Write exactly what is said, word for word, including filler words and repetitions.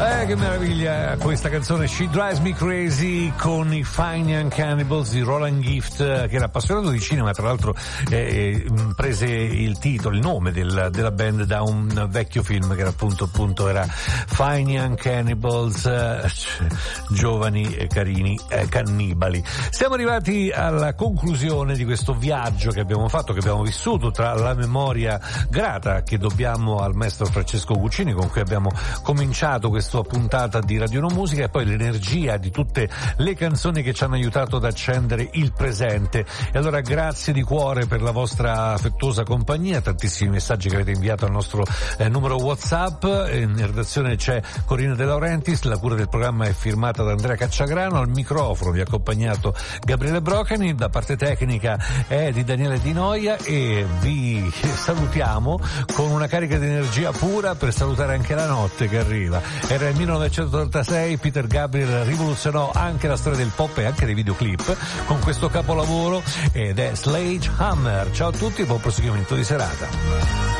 Eh, che meraviglia questa canzone She Drives Me Crazy con i Fine Young Cannibals di Roland Gift, che era appassionato di cinema, tra l'altro eh, prese il titolo, il nome del, della band da un vecchio film che era appunto appunto era Fine Young Cannibals, eh, giovani e carini eh, cannibali. Siamo arrivati alla conclusione di questo viaggio che abbiamo fatto, che abbiamo vissuto, tra la memoria grata che dobbiamo al maestro Francesco Guccini, con cui abbiamo cominciato questa puntata di Radio No Musica, e poi l'energia di tutte le canzoni che ci hanno aiutato ad accendere il presente. E allora grazie di cuore per la vostra affettuosa compagnia, tantissimi messaggi che avete inviato al nostro eh, numero WhatsApp. In redazione c'è Corina De Laurentiis, la cura del programma è firmata da Andrea Cacciagrano, al microfono vi ha accompagnato Gabriele Brocani, la parte tecnica è di Daniele Di Noia, e vi salutiamo con una carica di energia pura per salutare anche la notte che arriva. Era nel millenovecentottantasei, Peter Gabriel rivoluzionò anche la storia del pop e anche dei videoclip con questo capolavoro, ed è Sledgehammer. Ciao a tutti, buon proseguimento di serata.